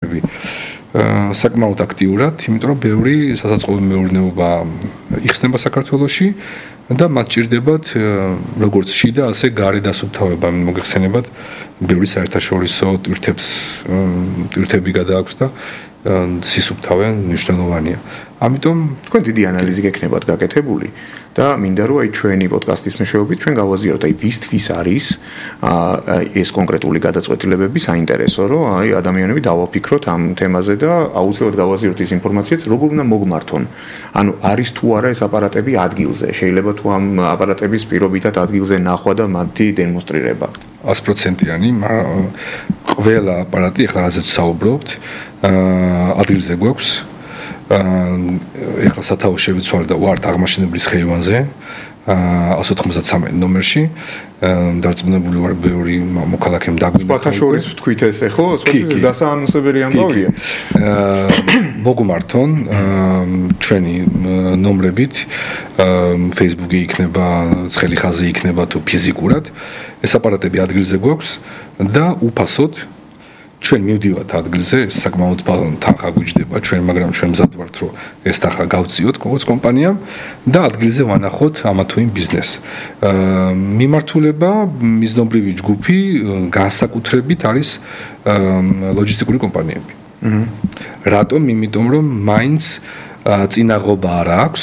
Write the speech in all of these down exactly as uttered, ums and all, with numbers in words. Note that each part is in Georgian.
მუშაობები საკმაოდ აქტიურად, იმიტომ რომ ბევრი სასაწყობი მეურნეობა იხსნება საქართველოში და მათ ჭირდებათ როგორც შიდა, ასე გარე დასუფთავება მოგეხსენებათ, ბევრი საერთაშორისო ტვირთებს ტვირთები გადააქვს და სისუფთავე მნიშვნელოვანია. ამიტომ თქვენ დიდი ანალიზი გექნებათ გაკეთებული და მინდა რომ აი ჩვენი პოდკასტის მეშვეობით ჩვენ გავაზიაროთ აი ვისთვის არის ეს კონკრეტული გადაწყვეტილებები საინტერესო რომ აი ადამიანები დავაფიქროთ ამ თემაზე და აუცილებლად გავაზიაროთ ის ინფორმაციაც როგორ უნდა მოგმართონ. ანუ არის თუ არა ეს აპარატები ადგილზე. შეიძლება თუ ამ აპარატების პირობითად ადგილზე ნახვა და მათი დემონსტრირება. ას პროცენტიანი, მაგრამ ყველა აპარატი ახლა რაზეც საუბრობთ, ადგილზე გვაქვს. ეხლა სათაო შევიცვალე და ვართ აღმაშენებლის ხეივანზე ას ოთხმოცდათსამეტ ნომერში დარწმუნებული ვარ ბევრი მოქალაქემ დაგვინა. ბათაშორის თქვით ესე ხო? დასაანონსებელი ამბავია. მოგმართონ ჩვენი ნომრებით Facebook-ი იქნება, ცხელი ხაზი იქნება თუ ფიზიკურად. ეს აპარატები ადგილზე გვაქვს და უფასოდ ჩვენ მივდივართ ადგილზე, საკმაოდ თანხა გვიჯდება ჩვენ, მაგრამ ჩვენ მზად ვართ, რომ ეს თანხა გავწიოთ როგორც კომპანიამ და ადგილზე ვანახოთ ამა თუ იმ ბიზნესს. მიმართულება მიზნობრივი ჯგუფი განსაკუთრებით არის ლოჯისტიკური კომპანიები. რატომ? იმიტომ რომ მაინც წინაღობა არ აქვს.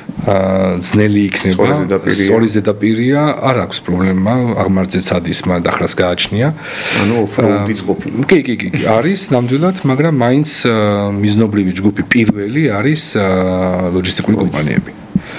ძნელი იქნება, სწორი ზედაპირია, არ აქვს პრობლემა, აღმართზე ცადის, მაგრამ დახრას გააჩნია. ანუ ოფროუდის ყოფილი. კი, კი, კი, არის ნამდვილად, მაგრამ მაინც მიზნობრივი ჯგუფი პირველი არის ლოჯისტიკური კომპანიები.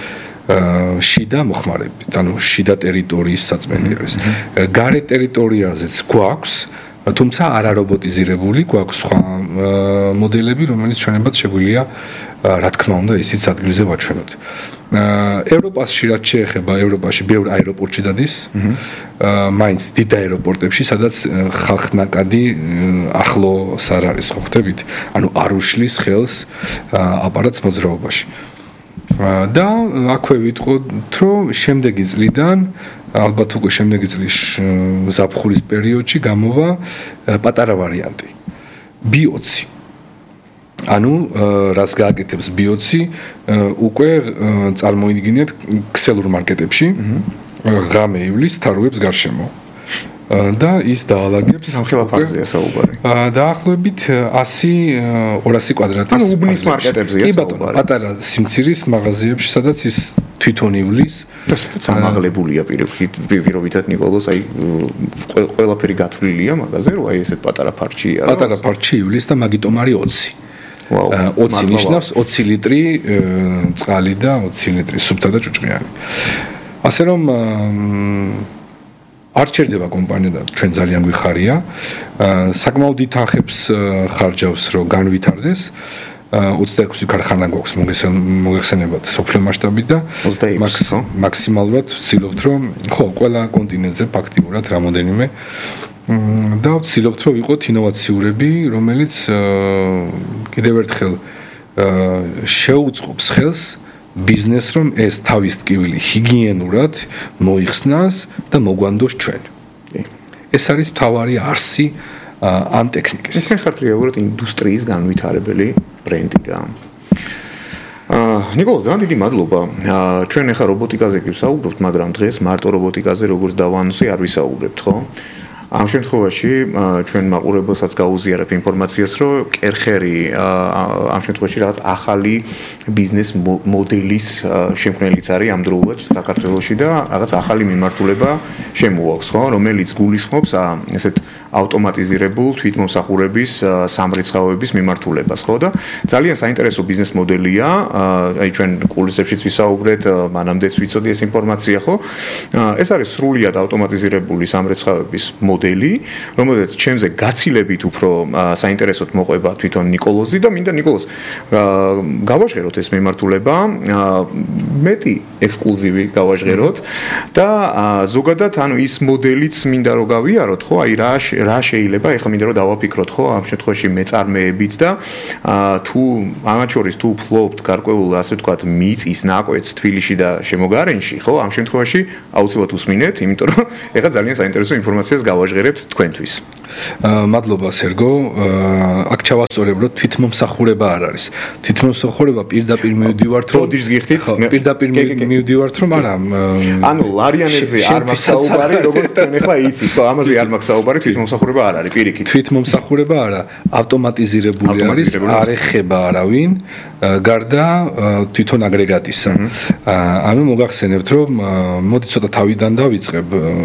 შიდა მოხმარებით, ანუ შიდა ტერიტორიის საწმენდი არის. გარე ტერიტორიაზეც გვაქვს, თუმცა არა რობოტიზირებული, გვაქვს სხვა მოდელები, რომელიც ჩვენებად შეგვიძლია რა თქმა უნდა ისიც ადგილზე ვაჩვენოთ. ევროპაში რაც შეეხება, ევროპაში ბევრ აეროპორტში დადის. მაინც დიდ აეროპორტებში, სადაც ხალხნაკადი ახლოს არ არის, ხო ხდებით? ანუ არ უშლის ხელს აპარატს მოძრაობაში. და აქვე ვიტყოდ, რომ შემდეგი წლიდან ალბათ უკვე შემდეგი წლის ზაფხულის პერიოდში გამოვა პატარა ვარიანტი. ბიოცი. ანუ რას გააკეთებს ბიოცი, უკვე წარმოიდგინეთ ქსელურ მარკეტებში, ღამე ივლის თაროებს გარშემო. და ის დაალაგებს ხელაფარზეა საუბარი. დაახლოებით ასი ორასი კვადრატის. ანუ უბნის მარკეტებზეა საუბარი. კი ბატონო, პატარა სიმცირის მაღაზიებში, სადაც ის თვითონ ივლის და სადაც ამაღლებულია პირობითად ნიკოლოს, აი ყველაფერი გათვლილია მაგაზე, რომ აი ესეთ პატარა ფარჩი არა. პატარა ფარჩი ივლის და მაგიტომ არის ოცი. ოცი ნიშნავს ოცი ლიტრი წყალი და ოცი ლიტრი სუფთა და ჭუჭყიანი. ასე რომ არ ჩერდება კომპანია და ჩვენ ძალიან გვიხარია. საკმაოდ დიდ თანხებს ხარჯავს, რომ განვითარდეს. ოცდაექვსი ქარხანა გვაქვს მოგეხსენებათ სოფლიო მასშტაბით და მაქსიმალურად ვცდილობთ, რომ ხო, ყველა კონტინენტზე ფაქტიურად რამოდენიმე და ვცდილობთ, რომ ვიყოთ ინოვაციურები, რომელიც კიდევ ერთხელ შეუწყობს ხელს ბიზნეს, რომ ეს თავის ტკივილი ჰიგიენურად მოიხსნას და მოგვანდოს ჩვენ. ეს არის მთავარი არსი ამ ტექნიკის. ეს ხართ რეალურად ინდუსტრიის განვითარებელი ბრენდი რა. აა ნიკოლოზ, ძალიან დიდი მადლობა. ჩვენ ახლა რობოტიკაზე კი ვსაუბრობთ, მაგრამ დღეს მარტო რობოტიკაზე როგორც დავანონსე არ ვისაუბრებთ, ხო? ამ შემთხვევაში ჩვენ მაყურებელსაც გაუზიარებ ინფორმაციას, რომ კერხერი ამ შემთხვევაში რაღაც ახალი ბიზნეს მოდელის შემქმნელიც არის ამ დროულად საქართველოში და რაღაც ახალი მიმართულება შემოაქვს, ხო, რომელიც გულისხმობს ესეთ ავტომატიზირებულ თვითმომსახურების სამრეცხაოების მიმართულებას, ხო და ძალიან საინტერესო ბიზნეს მოდელია, აი ჩვენ კულისებშიც ვისაუბრეთ, მანამდეც ვიცოდი ეს ინფორმაცია, ხო? ეს არის სრულიად ავტომატიზირებული სამრეცხაოების მოდელი, რომელიც ჩემზე გაცილებით უფრო საინტერესოდ მოყვება თვითონ ნიკოლოზი და მინდა ნიკოლოზ გავაჟღეროთ ეს მიმართულება, მეტი ექსკლუზივი გავაჟღეროთ და ზოგადად ანუ ის მოდელიც მინდა რომ გავიაროთ, ხო, აი რა რა შეიძლება ეხლა მინდა რომ დავაფიქროთ, ხო, ამ შემთხვევაში მეწარმეებით და თუ ამათ შორის თუ ფლობთ გარკვეულ ასე ვთქვათ მიწის ნაკვეთს თბილისში და შემოგარენში, ხო, ამ შემთხვევაში აუცილებლად უსმინეთ, იმიტომ რომ ეხლა ძალიან საინტერესო ინფორმაციას გავაჟღერებთ თქვენთვის. მადლობა სერგო. აქ ჩავასწორებ, რომ თვითმომსახურება არ არის. თვითმომსახურება პირდაპირ მივდივართ, რომ პროდიუს გიხდით, პირდაპირ მივდივართ, რომ არა. ანუ ლარიანებზე არ მაქვს საუბარი, როგორც თქვენ ახლა იცით, ხო, ამაზე არ მაქვს საუბარი, თვითმომსახურება არ არის, პირიქით. თვითმომსახურება არა, ავტომატიზირებული არის, არ ეხება არავინ, გარდა თვითონ აგრეგატისა. ანუ მოგახსენებთ, რომ მოდი ცოტა თავიდან დავიწყებ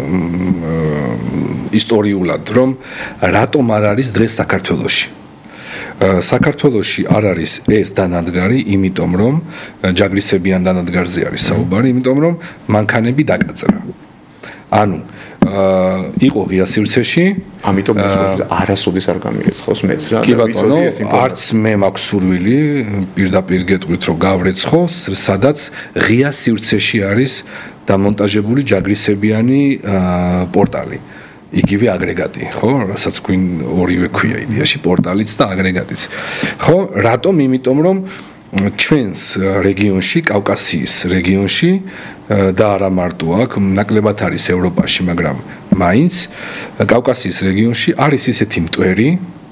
ისტორიულად, რომ რატომ არ არის დღეს საქართველოში. საქართველოში არ არის ეს დანადგარი, იმიტომ რომ ჯაგრისებიან დანადგარზე არის საუბარი, იმიტომ რომ მანქანები დაკაწრა. ანუ იყო ღია სივრცეში, ამიტომ არასოდეს არ გამირეცხავს მეც რა. კი ბატონო, არც მე მაქვს სურვილი პირდაპირ გეტყვით, რომ გავრეცხოს, სადაც ღია სივრცეში არის დამონტაჟებული ჯაგრისებიანი პორტალი. იგივე აგრეგატი, ხო, რასაც გვინ ორივე ქვია იდეაში, პორტალიც და აგრეგატიც. ხო, რატომ? იმიტომ რომ ჩვენს რეგიონში, კავკასიის რეგიონში და არა მარტო აქ, ნაკლებად არის ევროპაში, მაგრამ მაინც კავკასიის რეგიონში არის ისეთი მტვერი,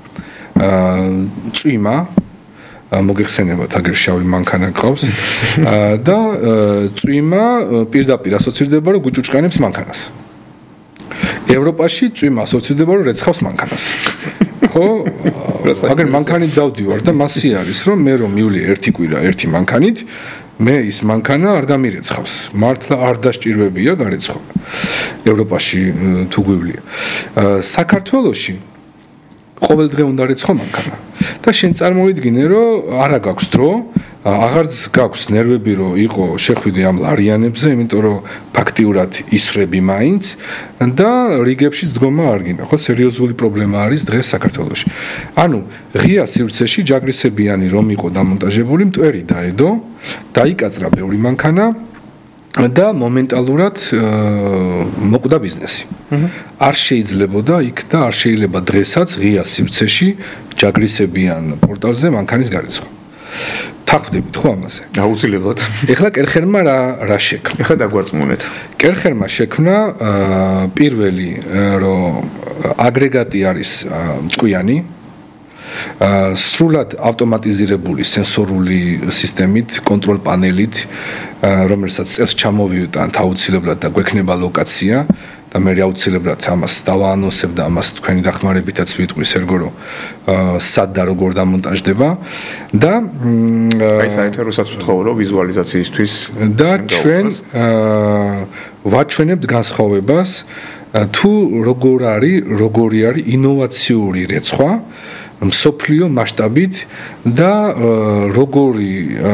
წვიმა, მოგეხსენებათ, აგერ შავი მანქანა გყავს და წვიმა პირდაპირ ასოცირდება, რომ გუჭუჭკანებს მანქანას. ევროპაში წვიმა ასოცირდება, რომ რეცხავს მანქანას. ხო, აგერ მანქანით დავდივარ და მასი არის, რომ მე რომ მივლი ერთი კვირა ერთი მანქანით, მე ის მანქანა არ დამირეცხავს. მართლა არ დასჭირვებია გარეცხვა. ევროპაში თუ გვივლია. საქართველოში ყოველდღე უნდა რეცხო მანქანა. და შენ წარმოვიდგინე, რომ არა გაქვს დრო, აღარც გაქვს ნერვები, რომ იყო შეხვიდე ამ ლარიანებზე, იმიტომ რომ ფაქტიურად ისრები მაინც და რიგებში დგომა არ გინდა. ხო, სერიოზული პრობლემა არის დღეს საქართველოში. ანუ ღია სივრცეში ჯაგრისებიანი რომ იყო დამონტაჟებული, მტვერი დაედო, დაიკაწრა ბევრი მანქანა და მომენტალურად მოკვდა ბიზნესი. არ შეიძლებოდა იქ და არ შეიძლება დღესაც ღია სივრცეში ჯაგრისებიან პორტალზე მანქანის გარეცხვა. თახვდებით ხო ამაზე? აუცილებლად. ეხლა კერხერმა რა რა შექმნა? ეხლა დაგვარწმუნეთ. კერხერმა შექმნა პირველი რომ აგრეგატი არის ჭკვიანი, სრულად ავტომატიზირებული სენსორული სისტემით, კონტროლ პანელით, რომელსაც წელს ჩამოვიუტანთ აუცილებლად და გვექნება ლოკაცია და მე აუცილებლად ამას დავაანონსებ და ამას თქვენი დახმარებითაც ვიტყვი სერგო, რომ სად და როგორ დამონტაჟდება და აი საერთოდ რასაც ვთხოვ, რომ ვიზუალიზაციისთვის და ჩვენ ვაჩვენებთ განსხვავებას თუ როგორ არის, როგორი არის ინოვაციური რეცხვა მსოფლიო მასშტაბით და როგორი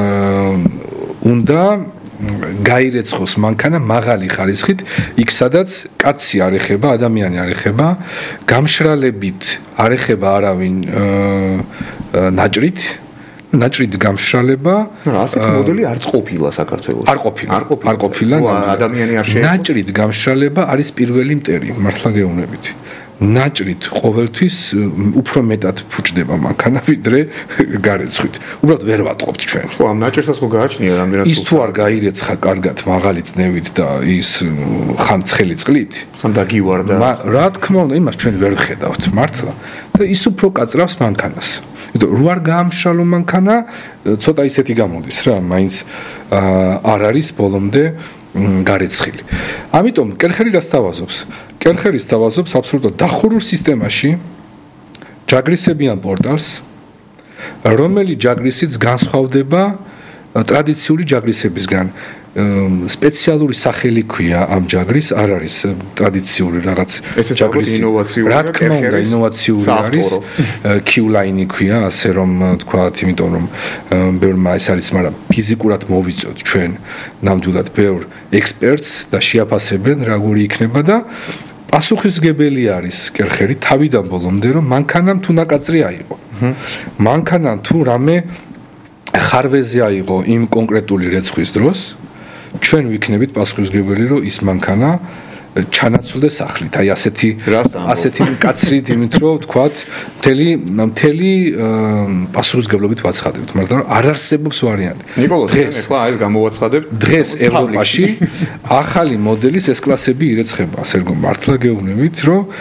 უნდა გაირეცხოს მანქანა მაღალი ხარისხით, იქ სადაც კაცი არ ეხება, ადამიანი არ ეხება, გამშრალებით არ ეხება არავინ ნაჭრით, ნაჭრით გამშრალება, რა ასეთი მოდელი არც ყოფილა საქართველოში. არ ყოფილა, არ ყოფილა, ადამიანი არ შეეხება. ნაჭრით გამშრალება არის პირველი მტერი, მართლა გეუბნებით. ნაჭრით ყოველთვის უფრო მეტად ფუჭდება მანქანა ვიდრე გარეცხვით. უბრალოდ ვერ ვატყობთ ჩვენ. ხო, ამ ნაჭრსაც ხო გააჩნია რამდენად ის თუ არ გაირეცხა კარგად მაღალი წნევით და ის ხან ცხელი წყლით, ხან დაგივარდა. რა თქმა უნდა, იმას ჩვენ ვერ ვხედავთ მართლა და ის უფრო კაწრავს მანქანას. იმიტომ რომ არ გაამშრალო მანქანა, ცოტა ისეთი გამოდის რა, მაინც არ არის ბოლომდე გარეცხილი. ამიტომ კერხერი რას თავაზობს? კერხერი თავაზობს აბსოლუტურად დახურულ სისტემაში ჯაგრისებიან პორტალს, რომელი ჯაგრისიც განსხვავდება ტრადიციული ჯაგრისებისგან. სპეციალური სახელი ქვია ამ ჯაგრის, არ არის ტრადიციული რაღაც ჯაგრის ინოვაციური, რა თქმა უნდა ინოვაციური არის, Q-line ქვია, ასე რომ თქვათ, იმიტომ რომ ბევრმა ეს არის, მაგრამ ფიზიკურად მოვიწოთ ჩვენ ნამდვილად ბევრ ექსპერტს და შეაფასებენ როგორი იქნება და პასუხისგებელი არის კერხერი თავიდან ბოლომდე, რომ მანქანამ თუ ნაკაწრი აიღო. მანქანამ თუ რამე ხარვეზე აიღო იმ კონკრეტული რეცხვის დროს, ჩვენ ვიქნებით პასუხისგებელი, რომ ის მანქანა ჩანაცვლდეს სახლით. აი ასეთი ასეთი მკაცრით, იმით რომ ვთქვათ, მთელი მთელი პასუხისგებლობით ვაცხადებთ, მაგრამ არ არსებობს ვარიანტი. ნიკოლო, ჩვენ ახლა აი ეს გამოვაცხადებთ. დღეს ევროპაში ახალი მოდელის ეს კლასები ირეცხება, სერგო, მართლა გეუბნებით, რომ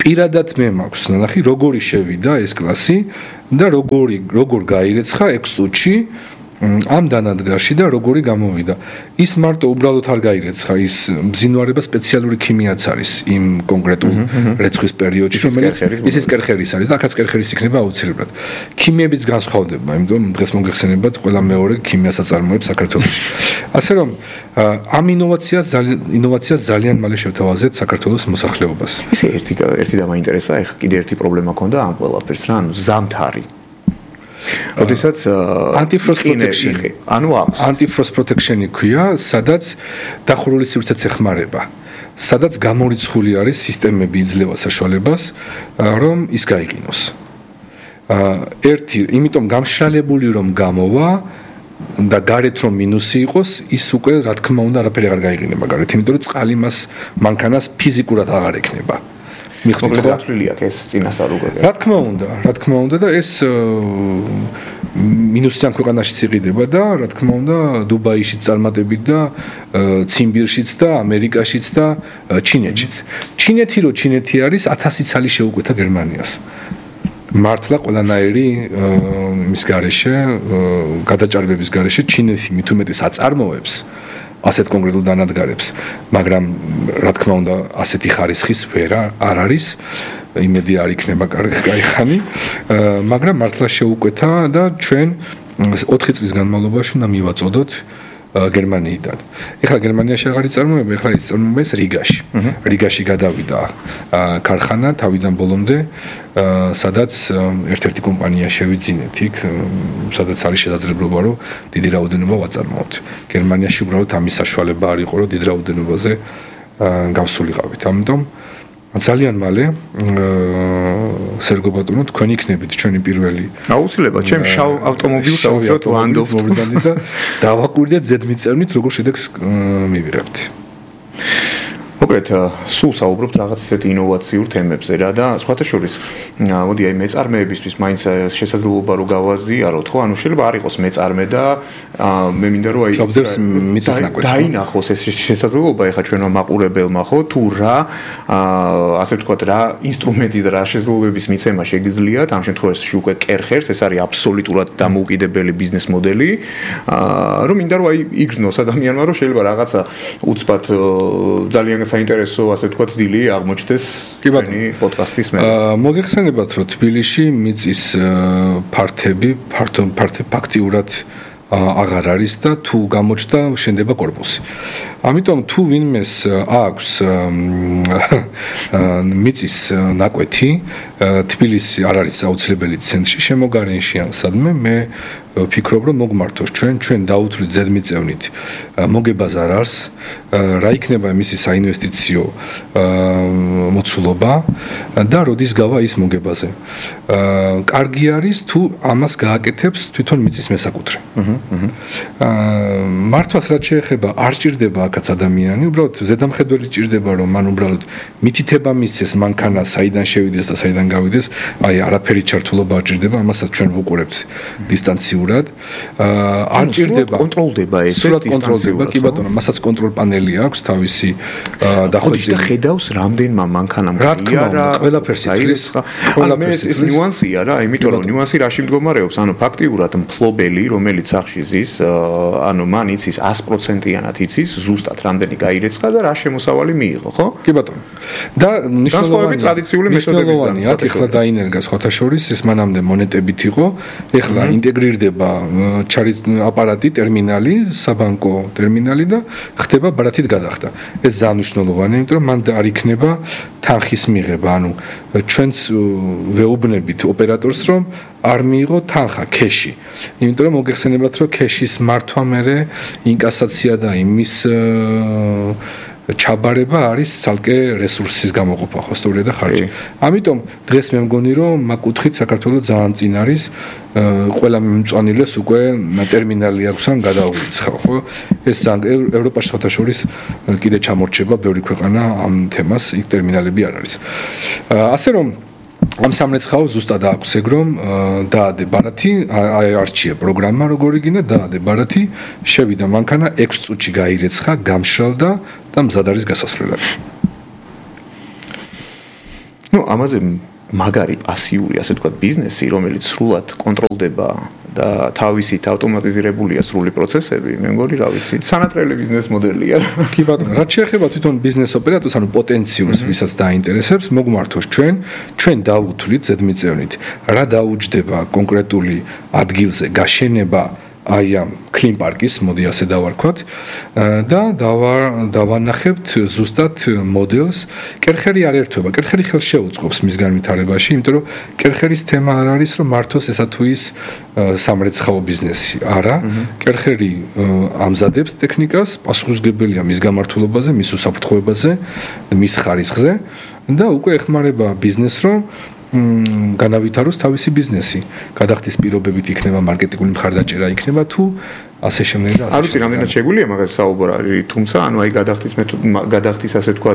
პირადად მე მაქვს ნახი როგორი შევიდა ეს კლასი და როგორი როგორ გაირეცხა ექვს წუთში ამ დანადგარში და როგორი გამოვიდა. ის მარტო უბრალოდ არ გაირეცხა, ის მბზინვარება სპეციალური ქიმიაც არის იმ კონკრეტულ რეცხვის პერიოდში, რომელიც ისიც კერხერის არის და აქაც კერხერის იქნება აუცილებლად. ქიმიებიც განსხვავდება, იმიტომ დღეს მოგეხსენებათ ყველა მეორე ქიმიას აწარმოებს საქართველოში. ასე რომ ამ ინოვაციას ინოვაციას ძალიან მალე შევთავაზეთ საქართველოს მოსახლეობას. ისე ერთი ერთი და მაინტერესა, ეხა კიდე ერთი პრობლემა ქონდა ამ ყველაფერს რა, ანუ ზამთარი. როდესაც anti-frost protection ანუ აქვს anti-frost protection-ი ქვია, სადაც დახურული სივრცეც ეხმარება. სადაც გამორიცხული არის სისტემები იძლევა საშუალებას, რომ ის გაიყინოს. ერთი, იმიტომ გამშრალებული რომ გამოვა და გარეთ რომ მინუსი იყოს, ის უკვე რა თქმა უნდა არაფერი არ გაიყინება გარეთ, იმიტომ რომ წყალი მას მანქანას ფიზიკურად აღარ ექნება. მიხდით ხო გათვლილი აქვს ეს წინასწარ უკვე. რა თქმა უნდა, რა თქმა უნდა და ეს მინუსიან ქვეყანაშიც იყიდება და რა თქმა უნდა დუბაიშიც წარმატებით და ციმბირშიც და ამერიკაშიც და ჩინეთშიც. ჩინეთი რო ჩინეთი არის ათასი ცალი შეუკვეთა გერმანიას. მართლა ყველანაირი იმის გარეშე, გადაჭარბების გარეშე ჩინეთი მით უმეტეს აწარმოებს ასეთ კონკრეტულ დანადგარებს, მაგრამ რა თქმა უნდა ასეთი ხარისხის ვერა არ არის, იმედი არ იქნება კარგი ხანი, მაგრამ მართლა შეუკვეთა და ჩვენ ოთხი წლის განმავლობაში უნდა მივაწოდოთ გერმანიიდან. ეხლა გერმანიაში აღარ იწარმოება, ეხლა იწარმოება ეს რიგაში. რიგაში გადავიდა ქარხანა თავიდან ბოლომდე, სადაც ერთ-ერთი კომპანია შევიძინეთ იქ, სადაც არის შესაძლებლობა, რომ დიდი რაოდენობა ვაწარმოოთ. გერმანიაში უბრალოდ ამის საშუალება არ იყო, რომ დიდ რაოდენობაზე გავსულიყავით. ამიტომ ძალიან მალე სერგო ბატონო თქვენ იქნებით ჩვენი პირველი აუცილებლად ჩემ შავ ავტომობილს აუცილებლად ვანდობთ და დავაკვირდეთ ზედმიწევნით როგორ შედეგს მივიღებთ. მოკლედ სულ საუბრობთ რაღაც ისეთი ინოვაციურ თემებზე რა და სხვათა შორის მოდი აი მეწარმეებისთვის მაინც შესაძლებლობა რო გავაზიაროთ ხო ანუ შეიძლება არ იყოს მეწარმე და მე მინდა რომ აი დაინახოს ეს შესაძლებლობა ეხა ჩვენო მაყურებელმა ხო თუ რა ასე ვთქვათ რა ინსტრუმენტი და რა შესაძლებლობების მიცემა შეგიძლიათ ამ შემთხვევაში უკვე კერხერს ეს არის აბსოლუტურად დამოუკიდებელი ბიზნეს მოდელი რომ მინდა რომ აი იგრძნოს ადამიანმა რომ შეიძლება რაღაცა უცბად ძალიან საინტერესო ასე ვთქვათ დილი აღმოჩნდეს ჩვენი პოდკასტის მე. მოგეხსენებათ რომ თბილისში მიწის ფართები, ფართები ფაქტიურად აღარ არის და თუ გამოჩნდა შენდება корпуსი. ამიტომ თუ ვინმეს აქვს მიწის ნაკვეთი თბილისი არ არის აუცილებელი ცენტრში შემოგარენში ან სადმე მე ვფიქრობ რომ მოგმართოს ჩვენ ჩვენ დაუთვლით ზედმიწევნით მოგებაზარს რა იქნება მისი საინვესტიციო მოცულობა და როდის გავა ის მოგებაზე. კარგი არის თუ ამას გააკეთებს თვითონ მიწის მესაკუთრე. მართვას რაც შეეხება არ ჭირდება აქაც ადამიანი, უბრალოდ ზედამხედველი ჭირდება რომ მან უბრალოდ მითითება მისცეს მანქანა საიდან შევიდეს და საიდან გავიდეს, აი არაფერი ჩართულობა არ ჭირდება, ამასაც ჩვენ ვუყურებთ დისტანციურად. არ ჭირდება კონტროლდება ეს დისტანციურად, კი ბატონო, მასაც კონტროლ პანელი აქვს თავისი დახვეწილი. და ხედავს რამდენმა მანქანამ ღიარა, ყველაფერს იცის, ყველაფერს ეს ნიუანსია რა, იმიტომ რომ ნიუანსი რაში მდგომარეობს, ანუ ფაქტიურად მფლობელი, რომელიც სახში ზის, ანუ მან იცის ათი პროცენტიანად იცის ზუსტად რამდენი გაირეცხა და რა შემოსავალი მიიღო, ხო? კი ბატონო. და ნიშნულოვანი ტრადიციული მეთოდების აქ ეხლა დაინერგა სხვათა შორის ეს მანამდე მონეტებით იყო, ეხლა ინტეგრირდება ჩარი აპარატი, ტერმინალი, საბანკო ტერმინალი და ხდება ბარათით გადახდა. ეს ძალიან მნიშვნელოვანია, იმიტომ რომ მან არ იქნება თანხის მიღება, ანუ ჩვენც ვეუბნებით ოპერატორს რომ არ მიიღო თანხა ქეში. იმიტომ რომ მოგეხსენებათ რომ ქეშის მართვა მერე ინკასაცია და იმის ჩაბარება არის ცალკე რესურსის გამოყოფა ხო სწორია და ხარჯი. ამიტომ დღეს მე მგონი რომ მაგკუთხით საქართველოს ძალიან წინ არის ყველა მწვანილეს უკვე ტერმინალი აქვს ან გადაუვიცხა ხო ეს ევროპაში სხვათა შორის კიდე ჩამორჩება ბევრი ქვეყანა ამ თემას იქ ტერმინალები არ არის. ასე რომ ამ სამრეცხაო ზუსტად აქვს ეგ რომ დაადე ბარათი აი არჩია პროგრამა როგორი გინდა დაადე ბარათი შევიდა მანქანა ექვს წუთში გაირეცხა გამშრალდა და მზად არის გასასვლელად. ნუ ამაზე მაგარი პასიური, ასე ვთქვათ, ბიზნესი, რომელიც სრულად კონტროლდება და თავისით ავტომატიზირებულია სრული პროცესები, მე მგონი, რა ვიცი, სანატრელი ბიზნეს მოდელია. კი ბატონო, რაც შეეხება თვითონ ბიზნეს ოპერატორს, ანუ პოტენციურს, ვისაც დაინტერესებს, მოგმართოს ჩვენ, ჩვენ დავუთვლით ზედმიწევნით, რა დაუჯდება კონკრეტული ადგილზე გაშენება აი ამ კლიმ პარკის, მოდი ასე დავარქვათ და დავანახებთ ზუსტად მოდელს. კერხერი არ ერთვება, კერხერი ხელს შეუწყობს მის განვითარებაში, იმიტომ რომ კერხერის თემა არ არის, რომ მართოს ესა თუ ის სამრეცხაო ბიზნესი. არა, კერხერი ამზადებს ტექნიკას, პასუხისმგებელია მის გამართულობაზე, მის უსაფრთხოებაზე, მის ხარისხზე და უკვე ეხმარება ბიზნესს, რომ განავითაროს თავისი ბიზნესი. გადახდის პირობებით იქნება მარკეტინგული მხარდაჭერა იქნება თუ ასე შემდეგ და ასე. არ ვიცი, რამდენად შეგვიძლია მაგას საუბარი, თუმცა ანუ აი გადახდის გადახდის ასე ვთქვათ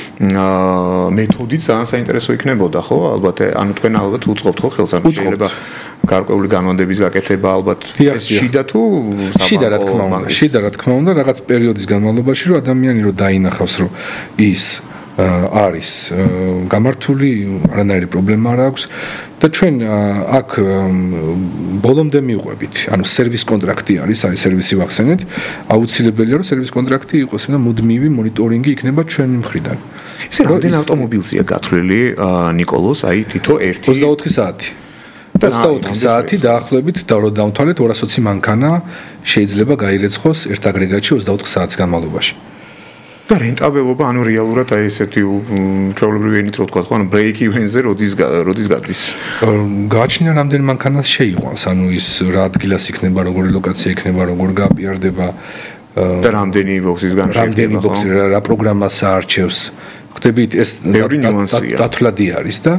მეთოდით ძალიან საინტერესო იქნებოდა, ხო? ალბათ ანუ თქვენ ალბათ უწყობთ ხო ხელს, ანუ შეიძლება გარკვეული განმანდების გაკეთება ალბათ ეს შიდა თუ შიდა რა თქმა უნდა, შიდა რა თქმა უნდა, რაღაც პერიოდის განმავლობაში რომ ადამიანი რო დაინახავს რომ ის არის გამართული, არანაირი პრობლემა არ აქვს და ჩვენ აქ ბოლომდე მივყვებით, ანუ სერვის კონტრაქტი არის, არის სერვისი ვახსენეთ, აუცილებელია რომ სერვის კონტრაქტი იყოს და მუდმივი მონიტორინგი იქნება ჩვენი მხრიდან. ისე რამდენი ავტომობილზეა გათვლილი ნიკოლოს, აი თითო ერთი ოცდაოთხი საათი. ოცდაოთხი საათი დაახლოებით და რო დავთვალეთ ორას ოცი მანქანა შეიძლება გაირეცხოს ერთ აგრეგატში ოცდაოთხ საათის განმავლობაში. და რენტაბელობა, ანუ რეალურად აი ესეთი ჩვეულებრივი ენით რო თქვა, ხო, ანუ break even-ზე როდის როდის გადის? გააჩნია რამდენი მანქანას შეიყვანს, ანუ ის რა ადგილას იქნება, როგორი ლოკაცია იქნება, როგორ გააპიარდება და რამდენი ბოქსისგან შედგება, რამდენი ბოქსი რა პროგრამას აარჩევს. ხდებით ეს დათვლადი არის და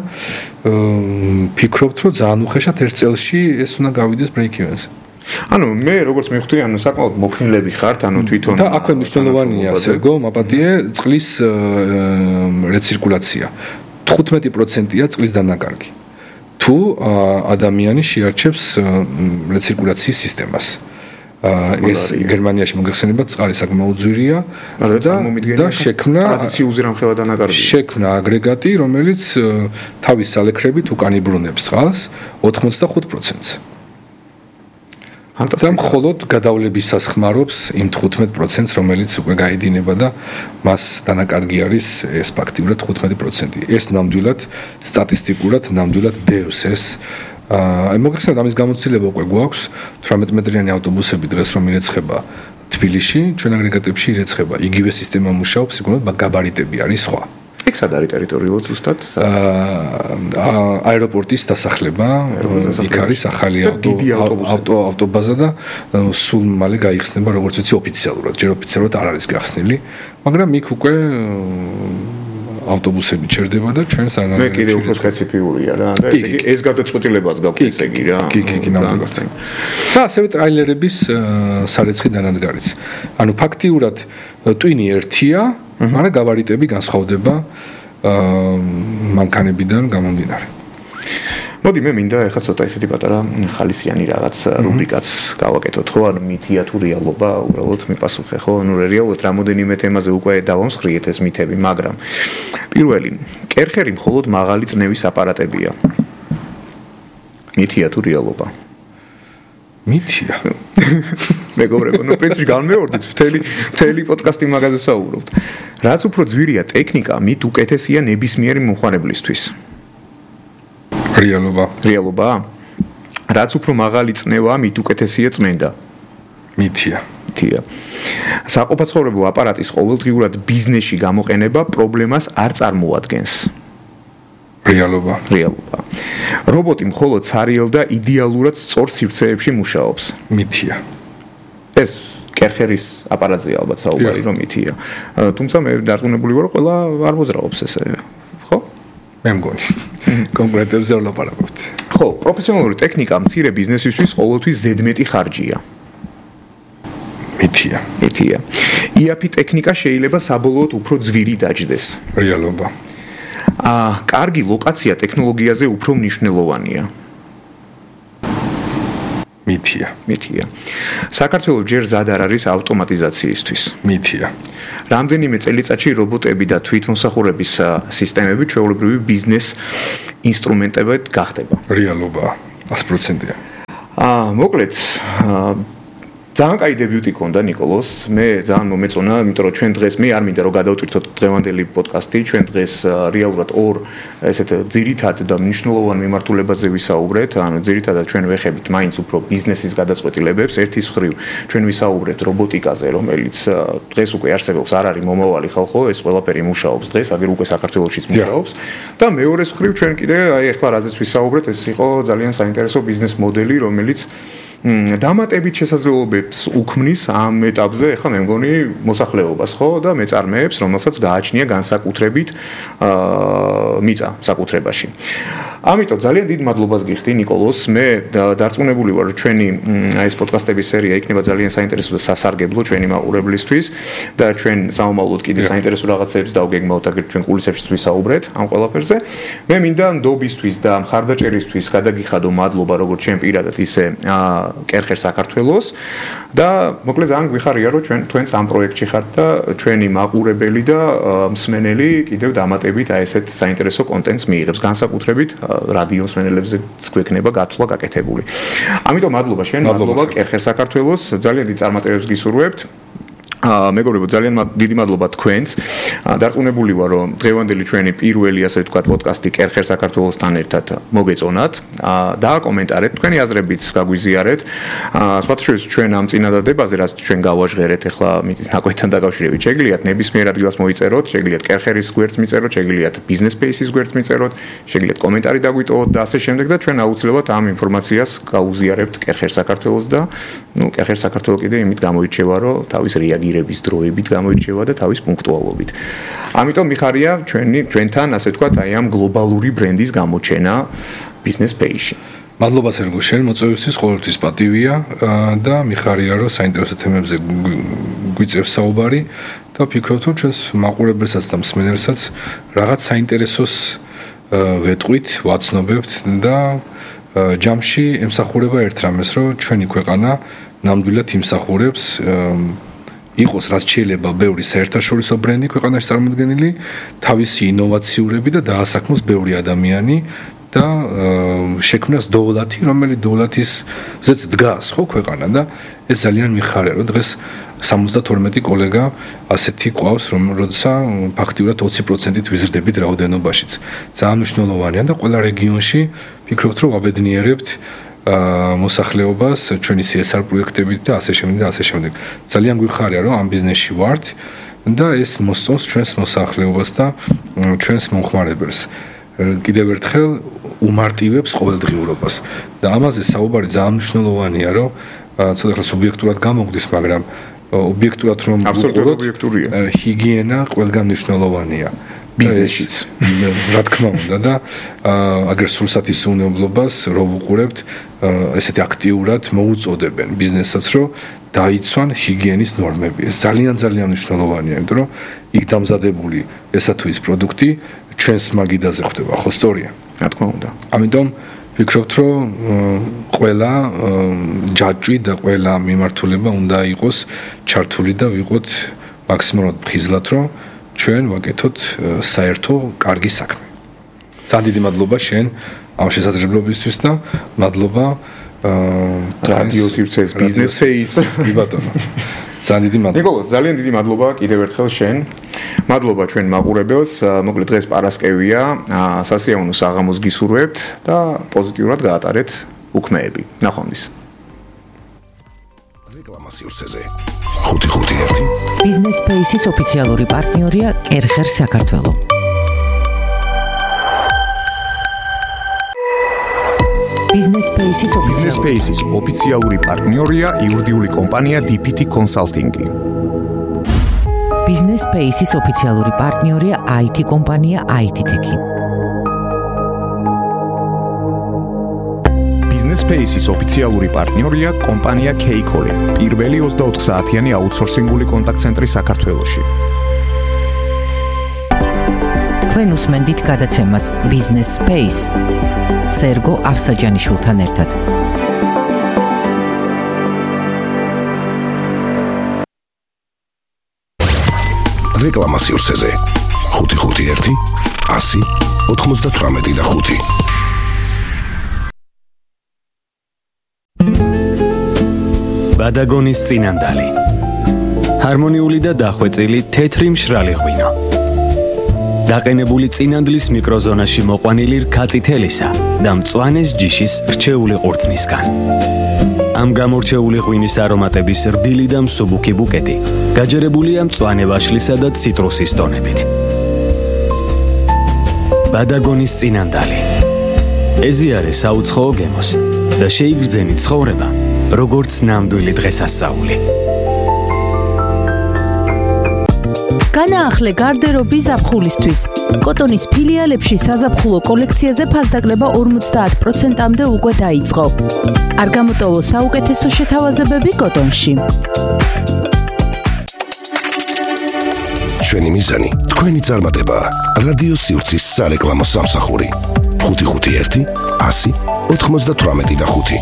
ფიქრობთ, რომ ძალიან უხეშად ერთ წელში ეს უნდა გავიდეს break even-ზე. ანუ მე როგორც მივხვდი, ანუ საკმაოდ მოქნილები ხართ, ანუ თვითონ და აქვე მნიშვნელოვანია, სერგო, მაპატიე, წყლის რეცირკულაცია. თხუთმეტი პროცენტია წყლის დანაკარგი. თუ ადამიანი შეარჩევს რეცირკულაციის სისტემას. ეს გერმანიაში მოგეხსენებათ, წყალი საკმაოდ ძვირია და შექმნა ტრადიციულზე რამხელა დანაკარგია. შექმნა აგრეგატი, რომელიც თავის სალექრებით უკან იბრუნებს წყალს ოთხმოცდახუთ პროცენტს. და მხოლოდ გადავლებისას ხმარობს იმ თხუთმეტ პროცენტს, რომელიც უკვე გაიდინება და მას დანაკარგი არის ეს ფაქტიურად თხუთმეტი პროცენტი. ეს ნამდვილად სტატისტიკურად ნამდვილად დევს ეს. აი მოგეხსენებათ, ამის გამოცდილება უკვე გვაქვს, თვრამეტ მეტრიანი ავტობუსები დღეს რომ ირეცხება თბილისში, ჩვენ აგრეგატებში ირეცხება. იგივე სისტემა მუშაობს, იქნებ გაბარიტები არის სხვა. იქ სად არის ტერიტორიულად ზუსტად? აეროპორტის დასახლება, იქ არის ახალი ავტო ავტობაზა და სულ მალე გაიხსნება, როგორც ვიცი, ოფიციალურად, ჯერ ოფიციალურად არ არის გახსნილი, მაგრამ იქ უკვე ავტობუსები ჩერდება და ჩვენ სანამ მე კიდე უფრო სპეციფიურია რა და ესე იგი ეს გადაწყვეტილებაც გაქვს ესე იგი რა კი კი კი ნამდვილად და ასევე ტრაილერების სარეცხი დანადგარიც ანუ ფაქტიურად ტვინი ერთია მაგრამ გაბარიტები განსხვავდება მანქანებიდან გამომდინარე მოდი მე მინდა ეხლა ცოტა ესეთი პატარა ხალისიანი რაღაც რუბრიკაც გავაკეთოთ ხო ანუ მითია თუ რეალობა უბრალოდ მიპასუხე ხო ანუ რეალურად რამოდენიმე თემაზე უკვე დავამსხვრიეთ ეს მითები მაგრამ პირველი კერხერი მხოლოდ მაღალი წნევის აპარატებია მითია თუ რეალობა მითია მეგობრებო ნუ პრინციპში განმეორდით მთელი მთელი პოდკასტი მაგაზე საუბრობთ რაც უფრო ძვირია ტექნიკა მით უკეთესია ნებისმიერი მომხმარებლისთვის რეალობა რეალობა რაც უფრო მაღალი წნევაა მით უკეთესია წმენდა მითია მითია საყოფაცხოვრებო აპარატის ყოველდღიურად ბიზნესში გამოყენება პრობლემას არ წარმოადგენს რეალობა რეალობა რობოტი მხოლოდ ცარიელ და იდეალურად სწორ სივრცეებში მუშაობს მითია ეს კერხერის აპარატზე ალბათ საუბარი რომ მითია თუმცა მე დარწმუნებული ვარ ყველა არ მოძრაობს ესე ხო მე მგონი კონკრეტებზე არ ლაპარაკობთ ხო პროფესიონალური ტექნიკა მცირე ბიზნესისთვის ყოველთვის ზედმეტი ხარჯია მითია მითია იაფი ტექნიკა შეიძლება საბოლოოდ უფრო ძვირი დაჯდეს რეალობა აა კარგი ლოკაცია ტექნოლოგიაზე უფრო მნიშვნელოვანია მითია. მითია. საქართველოს ჯერ ზად არ არის ავტომატიზაციისთვის. მითია. რამდენიმე წელიწადში რობოტები და თვითმოსახურების სისტემები ჩვეულებრივი ბიზნეს ინსტრუმენტებად გახდება. რეალობაა, ას პროცენტია. აა, მოკლედ, ძალიან კაი დებიუტი ქონდა ნიკოლოს. მე ძალიან მომეწონა, იმიტომ რომ ჩვენ დღეს მე არ მინდა რომ გადავტვირთოთ დღევანდელი პოდკასტი, ჩვენ დღეს რეალურად ორ ესეთ ძირითად და მნიშვნელოვან მიმართულებაზე ვისაუბრეთ. ანუ ძირითადად ჩვენ ვეხებით მაინც უფრო ბიზნესის გადაწყვეტილებებს. ერთის მხრივ ჩვენ ვისაუბრეთ რობოტიკაზე, რომელიც დღეს უკვე არსებობს, არ არის მომავალი ხალხო, ეს ყველაფერი მუშაობს დღეს, აგერ უკვე საქართველოშიც მუშაობს. და მეორეს მხრივ ჩვენ კიდე აი ახლა რაზეც ვისაუბრეთ, ეს იყო ძალიან საინტერესო ბიზნეს მოდელი, რომელიც დამატებით შესაძლებლობებს უქმნის ამ ეტაპზე, ახლა მე მგონი მოსახლეობას, ხო, და მეწარმეებს, რომელსაც გააჩნია განსაკუთრებით აა მიწა საკუთრებაში. ამიტომ ძალიან დიდ მადლობას გიხდი ნიკოლოს. მე დარწმუნებული ვარ, რომ ჩვენი ეს პოდკასტების სერია იქნება ძალიან საინტერესო და სასარგებლო ჩვენი მაყურებლისთვის და ჩვენ სამომავლოდ კიდე საინტერესო რაღაცებს დავგეგმავთ, აგერ ჩვენ კულისებშიც ვისაუბრეთ ამ ყველაფერზე. მე მინდა ნდობისთვის და მხარდაჭერისთვის გადაგიხადო მადლობა როგორც ჩვენ პირადად, ისე კერხერ საქართველოს და მოკლედ ძალიან გვიხარია, რომ ჩვენ თქვენც ამ პროექტში ხართ და ჩვენი მაყურებელი და მსმენელი კიდევ დამატებით აი ესეთ საინტერესო კონტენტს მიიღებს, განსაკუთრებით რადიო მსმენელებზეც გვექნება გათვლა გაკეთებული. ამიტომ მადლობა შენ, მადლობა კერხერ საქართველოს, ძალიან დიდ წარმატებებს გისურვებთ. აა მეგობრებო, ძალიან დიდი მადლობა თქვენს. დარწმუნებული ვარ, რომ დღევანდელი ჩვენი პირველი, ასე ვთქვათ, პოდკასტი კერხერ საქართველოსთან ერთად მოგეწონათ. აა დააკომენტარეთ, თქვენი აზრებიც გაგვიზიარეთ. აა სხვათა შორის ჩვენ ამ წინადადებაზე, რაც ჩვენ გავაჟღერეთ, ახლა მიწის ნაკვეთთან დაკავშირებით, შეგიძლიათ ნებისმიერ ადგილას მოიწეროთ, შეგიძლიათ კერხერის გვერდს მიწეროთ, შეგიძლიათ ბიზნეს სპეისის გვერდს მიწეროთ, შეგიძლიათ კომენტარი დაგვიტოვოთ და ასე შემდეგ და ჩვენ აუცილებლად ამ ინფორმაციას გავუზიარებთ კერხერ საქართველოს და ნუ კერხერ საქართველო კიდე იმით გამოირჩევა, რომ თავის რეაგირების დროებით გამოირჩევა და თავის პუნქტუალობით. ამიტომ მიხარია ჩვენი ჩვენთან, ასე ვთქვათ, აი ამ გლობალური ბრენდის გამოჩენა ბიზნეს სპეისში. მადლობა სერგო შენ მოწვევისთვის, ყოველთვის პატივია და მიხარია, რომ საინტერესო თემებზე გვიწევს საუბარი და ვფიქრობთ, რომ ჩვენს მაყურებელსაც და მსმენელსაც რაღაც საინტერესოს ვეტყვით, ვაცნობებთ და ჯამში ემსახურება ერთ რამეს, რომ ჩვენი ქვეყანა ნამდვილად იმსახურებს იყოს რაც შეიძლება ბევრი საერთაშორისო ბრენდი ქვეყანაში წარმოდგენილი, თავისი ინოვაციურები და დაასაქმოს ბევრი ადამიანი და შექმნას დოვლათი, რომელიც დოვლათისზეც დგას, ხო, ქვეყანა და ეს ძალიან მიხარია, რომ დღეს სამოცდათორმეტი კოლეგა ასეთი ყავს, რომ როცა ფაქტიურად ოცი პროცენტით ვიზრდებით რაოდენობაშიც. ძალიან მნიშვნელოვანია და ყველა რეგიონში ვფიქრობთ, რომ ვაბედნიერებთ მოსახლეობას ჩვენი სი ეს არ პროექტებით და ასე შემდეგ და ასე შემდეგ. ძალიან გვიხარია, რომ ამ ბიზნესში ვართ და ეს მოსწონს ჩვენს მოსახლეობას და ჩვენს მომხმარებელს. კიდევ ერთხელ უმარტივებს ყოველდღიურობას და ამაზე საუბარი ძალიან მნიშვნელოვანია, რომ ცოტა ხა სუბიექტურად გამოგვდის, მაგრამ ობიექტურად რომ აბსოლუტურად ობიექტურია. ჰიგიენა ყველგან მნიშვნელოვანია. ბიზნესშიც რა თქმა უნდა და აგერ სულსათის უნებლობას რო ვუყურებთ, ესეთი აქტიურად მოუწოდებენ ბიზნესაც, რომ დაიცვან ჰიგიენის ნორმები. ეს ძალიან ძალიან მნიშვნელოვანია, იმიტომ რომ იქ დამზადებული ესა თუ ის პროდუქტი ჩვენს მაგიდაზე ხდება, ხო სწორია? რა თქმა უნდა. ამიტომ ვფიქრობთ, რომ ყველა ჯაჭვი და ყველა მიმართულება უნდა იყოს ჩართული და ვიყოთ მაქსიმალურად ფხიზლად, რომ ჩვენ ვაკეთოთ საერთო კარგი საქმე. ძალიან დიდი მადლობა შენ ამ შესაძლებლობისთვის და მადლობა რადიო სივრცეს ბიზნეს სპეის. ბატონო. ძალიან დიდი მადლობა. ნიკოლოს, ძალიან დიდი მადლობა კიდევ ერთხელ შენ. მადლობა ჩვენ მაყურებელს. მოკლედ დღეს პარასკევია, სასიამოვნო საღამოს გისურვებთ და პოზიტიურად გაატარეთ უქმეები. ნახვამდის. რეკლამა სივრცეზე. ხუთი ხუთი ერთი. ბიზნეს სპეისის ოფიციალური პარტნიორია კერხერ საქართველო. ბიზნეს სპეისის ბიზნეს სპეისის ოფიციალური პარტნიორია იურიდიული კომპანია დი პი ტი კონსალტინგი. ბიზნეს სპეისის ოფიციალური პარტნიორია აი თი კომპანია აი თი ტექი. ბიზნეს სპეისის ოფიციალური პარტნიორია კომპანია Keikoli, პირველი ოცდაოთხ საათიანი აუთსორსინგული კონტაქტ-ცენტრი საქართველოში. თქვენ უსმენთ გადაცემას Business Space სერგო ავსაჯანიშვილთან ერთად. რეკლამა სივრცეზე. ხუთი ხუთი ერთი ასი ოთხმოცდათვრამეტი და ხუთი. ბადაგონის წინანდალი. ჰარმონიული და დახვეწილი თეთრი მშრალი ღვინო. დაყენებული წინანდლის მიკროზონაში მოყვანილი რქაწითელისა და მწვანეს ჯიშის რჩეული ყურძნისგან. ამ გამორჩეული ღვინის არომატების რბილი და მსუბუქი ბუკეტი გაჯერებულია მწვანე ვაშლისა და ციტრუსის ტონებით. ბადაგონის წინანდალი. ეზიარე საუცხოო გემოს და შეიგრძენი ცხოვრება, როგორც ნამდვილი დღესასწაული. განაახლე გარდერობი ზაფხულისთვის. კოტონის ფილიალებში საზაფხულო კოლექციაზე ფასდაკლება ორმოცდაათ პროცენტამდე უკვე დაიწყო. არ გამოტოვო საუკეთესო შეთავაზებები კოტონში. ჩვენი მიზანი თქვენი წარმატება. რადიო სივრცის სარეკლამო სამსახური. ხუთი ხუთი ერთი ასი ოთხმოცდათვრამეტი და ხუთი.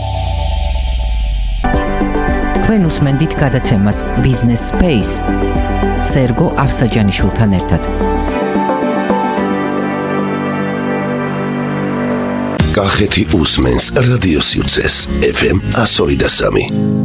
თქვენ უსმენდით გადაცემას Business Space. სერგო ავსაჯანიშვილთან ერთად. კახეთი უსმენს რადიო სივრცეს ეფ ემ εκατს ორი და სამი.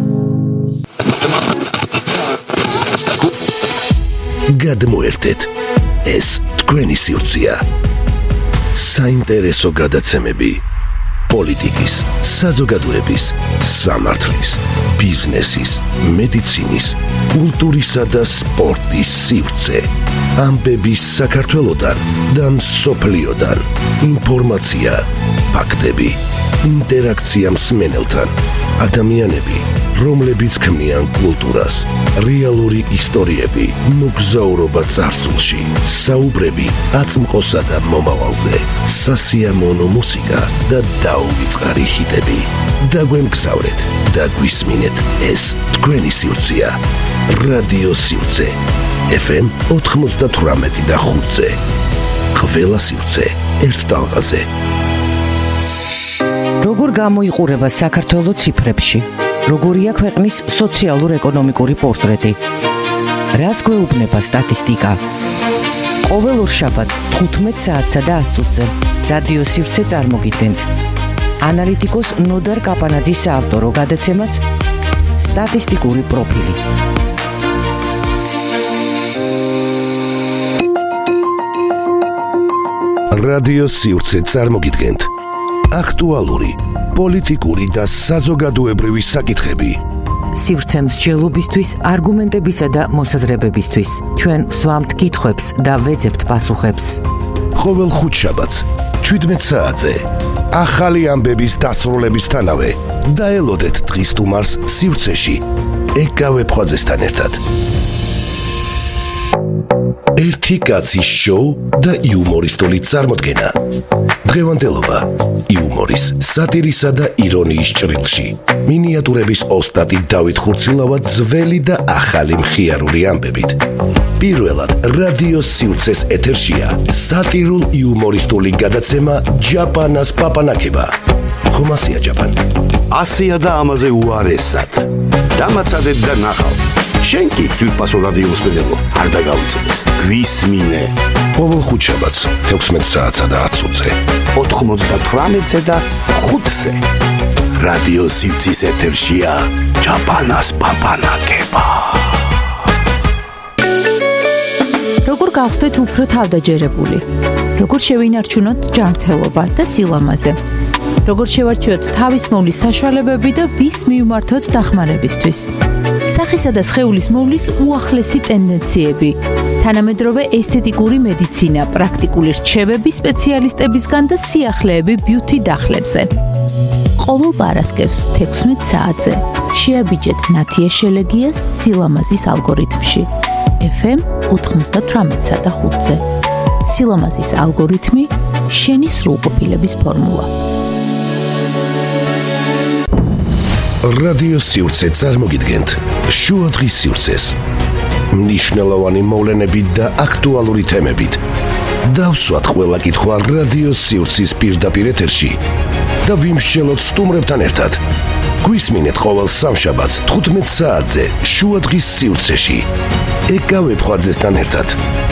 გადმოერთეთ, ეს თქვენი სივრცეა. საინტერესო გადაცემები პოლიტიკის, საზოგადოების, სამართლის, ბიზნესის, მედიცინის, კულტურისა და სპორტის სივრცე. ამბები საქართველოდან და მსოფლიოდან. ინფორმაცია, ფაქტები, ინტერაქცია მსმენელთან. ადამიანები, რომლებიც ქმნიან კულტურას, რეალური ისტორიები, მოგზაურობა წარსულში, საუბრები აწმყოსა და მომავალზე, სასიამოვნო მუსიკა და დაუვიწყარი ჰიტები. დაგვემგზავრეთ და გვისმინეთ, ეს თქვენი სივრცეა. რადიო სივრცე ეფ ემ ოთხმოცდათვრამეტი და ხუთზე. ყველა სივრცე ერთ ტალღაზე. როგორ გამოიყურება საქართველოს ციფრებში? როგორია ქვეყნის სოციალურ-ეკონომიკური პორტრეტი? რას გვეუბნება სტატისტიკა? ყოველ ორშაბათს თხუთმეტ საათსა და ათ წუთზე რადიო სივრცე წარმოგიდგენთ. ანალიტიკოს ნოდარ კაპანაძის საავტორო გადაცემას სტატისტიკური პროფილი. რადიო სივრცე წარმოგიდგენთ აქტუალური, პოლიტიკური და საზოგადოებრივი საკითხები. სივრცე მსჯელობისთვის, არგუმენტებისა და მოსაზრებებისთვის. ჩვენ ვსვამთ კითხვებს და ვეძებთ პასუხებს. ყოველ ხუთშაბათს შვიდმეტ საათზე ახალი ამბების დასრულებისთანავე დაელოდეთ დღის სტუმარს სივრცეში ეკავე ფხვაძესთან ერთად. ერთი კაცის შოუ და იუმორისტული წარმოდგენა. დღევანდელობა იუმორის, სატირისა და ირონიის ჭრილში. მინიატურების ოსტატი დავით ხურცილავა ძველი და ახალი მხიარული ამბებით. პირველად რადიო სივრცეს ეთერშია სატირულ იუმორისტული გადაცემა ჯაპანას პაპანაკება. ხომასია ჯაპან. ასია და ამაზე უარესად. დამაცადეთ და ნახავ. შენ კი ძვირფასო რადიო მსმენელო, არ დაგავიწყდეს. გვისმინე. ყოველ ხუთშაბათს თექვსმეტ საათსა და ათ წუთზე. ოთხმოცდათვრამეტზე და ხუთზე. რადიო სივრცის ეთერშია ჯაპანას პაპანაკება. როგორ გავხდეთ უფრო თავდაჯერებული? როგორ შევინარჩუნოთ ჯანმრთელობა და სილამაზე? როგორ შევარჩიოთ თავის მოვლის საშუალებები და ვის მივმართოთ დახმარებისთვის? სახისა და სხეულის მოვლის უახლესი ტენდენციები, თანამედროვე ესთეტიკური მედიცინა, პრაქტიკული რჩევები სპეციალისტებისგან და სიახლეები ბიუთი დახლებზე. ყოველ პარასკევს თექვსმეტ საათზე შეაბიჯეთ ნათია შელეგიას სილამაზის ალგორითმში. ეფ ემ ოთხმოცდათვრამეტსა და ხუთზე. სილამაზის ალგორითმი, შენი სრულყოფილების ფორმულა. რადიო სივრცე წარმოგიდგენთ შუადღის სივრცეს. მნიშვნელოვანი მოვლენებით და აქტუალური თემებით. დავსვათ ყველა კითხვა რადიო სივრცის პირდაპირ ეთერში და ვიმსჯელოთ სტუმრებთან ერთად. გვისმინეთ ყოველ სამშაბათს თხუთმეტ საათზე შუადღის სივრცეში. ეკავ ეფხვაძესთან ერთად.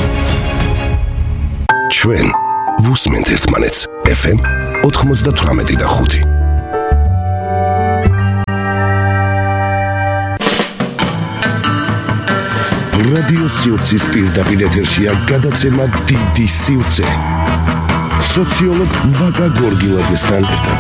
ჩვენ ვუსმენთ ერთმანეთს. ეფ ემ ოთხმოცდათვრამეტი და ხუთი. რადიო სივრცის პირდაპირ ეთერშია გადაცემა დიდი სივრცე. სოციოლოგ ვაკა გორგილაძესთან ერთად.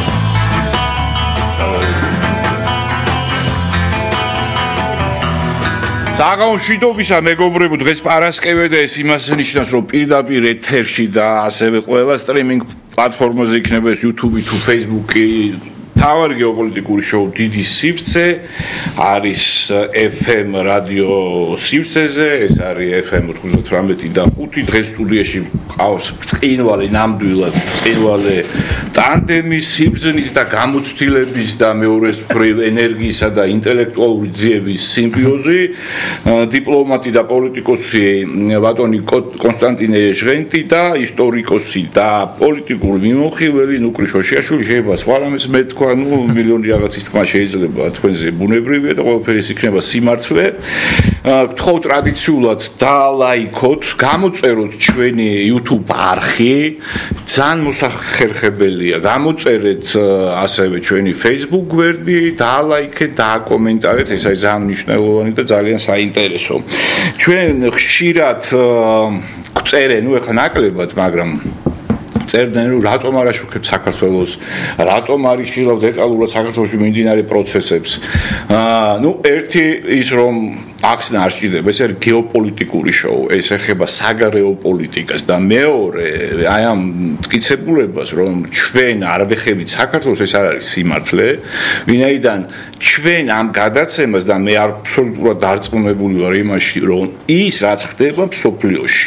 საღამოშვიდობისა მეგობრებო, დღეს პარასკევია და ეს იმას ნიშნავს, რომ პირდაპირ ეთერში და ასევე ყველა სტრიმინგ პლატფორმაზე იქნება ეს YouTube თუ Facebook-ი თავარი გეოპოლიტიკური შოუ დიდი სივრცე არის ეფ ემ რადიო სივრცეზე, ეს არის ეფ ემ ოთხმოცდათვრამეტი და ხუთი. დღეს სტუდიაში ყავს ბრწყინვალე, ნამდვილად ბრწყინვალე ტანდემი სიბრძნის და გამოცდილების და მეორეს მხრივ ენერგიისა და ინტელექტუალური ძიების სიმბიოზი. დიპლომატი და პოლიტიკოსი ბატონი კონსტანტინე ჟღენტი და ისტორიკოსი და პოლიტიკური მიმოხილველი ნუკრი შოშიაშვილი. შეიძლება სხვა რამეს მეთქვა, ну მილიონი რაღაცის თქმა შეიძლება თქვენზე ბუნებრივია და ყველაფერი ის იქნება სიმართლე. გთხოვ ტრადიციულად დალაიქოთ, გამოწეროთ ჩვენი YouTube არხი, ძალიან მოსახერხებელია. გამოწერეთ ასევე ჩვენი Facebook გვერდი, დალაიქეთ, დააკომენტარეთ, ეს არის ძალიან მნიშვნელოვანი და ძალიან საინტერესო. ჩვენ ხშირად გვწერენ, ну ეხლა ნაკლებად, მაგრამ წერდნენ, რომ რატომ არ აშუქებთ საქართველოს, რატომ არ იხილავთ დეტალურად საქართველოში მიმდინარე პროცესებს. აა, ну, ერთი ის რომ ახსნა არ შეიძლება, ეს არის გეოპოლიტიკური შოუ, ეს ეხება საგარეო პოლიტიკას და მეორე, აი ამ მტკიცებულებას, რომ ჩვენ არ ვეხებით საქართველოს, ეს არ არის სიმართლე, ვინაიდან ჩვენ ამ გადაცემას და მე აბსოლუტურად დარწმუნებული ვარ იმაში, რომ ის რაც ხდება მსოფლიოში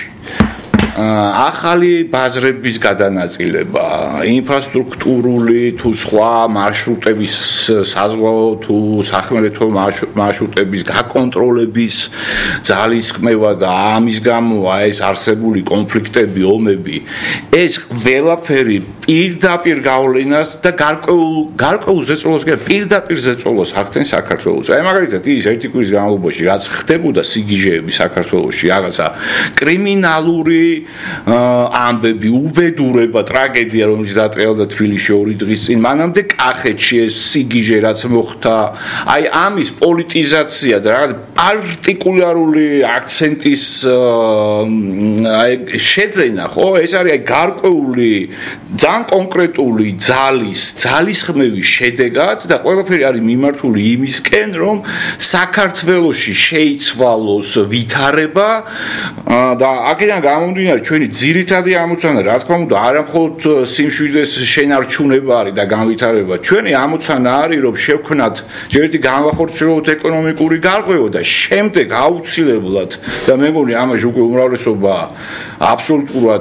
ახალი ბაზრების გადანაწილება, ინფრასტრუქტურული თუ სხვა მარშრუტების საზღვაო თუ სახმელეთო მარშრუტების გაკონტროლების ძალისხმევა და ამის გამო ეს არსებული კონფლიქტები, ომები, ეს ყველაფერი პირდაპირ გავლენას და გარკვეულ გარკვეულ ზეწოლას და პირდაპირ ზეწოლას ახდენს საქართველოს. აი მაგალითად ის ერთი კვირის განმავლობაში რაც ხდებოდა სიგიჟეები საქართველოში, რაღაცა კრიმინალური ამბები, უბედურება, ტრაგედია, რომელიც დატრიალდა თბილისში ორი დღის წინ, მანამდე კახეთში ეს სიგიჟე რაც მოხდა, აი ამის პოლიტიზაცია და რაღაც პარტიკულარული აქცენტის აი შეძენა, ხო, ეს არის აი გარკვეული ძალიან კონკრეტული ძალის, ძალისხმევის შედეგად და ყველაფერი არის მიმართული იმისკენ, რომ საქართველოში შეიცვალოს ვითარება და აქედან გამომდინარე ჩვენი ძირითადი ამოცანა, რა თქმა უნდა, არა მხოლოდ სიმშვიდეს შენარჩუნება არის და განვითარება. ჩვენი ამოცანა არის, რომ შევქმნათ ჯერეთი განვახორციელოთ ეკონომიკური გარღვევა და შემდეგ აუცილებლად და მე მგონი ამაში უკვე უმრავლესობა აბსოლუტურად